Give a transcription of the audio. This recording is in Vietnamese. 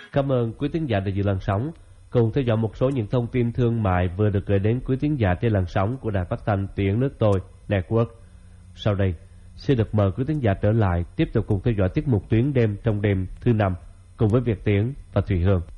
Cảm ơn quý thính giả đã giữ làn sóng cùng theo dõi một số những thông tin thương mại vừa được gửi đến quý thính giả trên làn sóng của Đài Phát thanh Tiếng nước tôi Network. Sau đây, xin được mời quý thính giả trở lại tiếp tục cùng theo dõi tiết mục Tuyến đêm trong đêm thứ 5 cùng với Việt Tiến và Thùy Hương.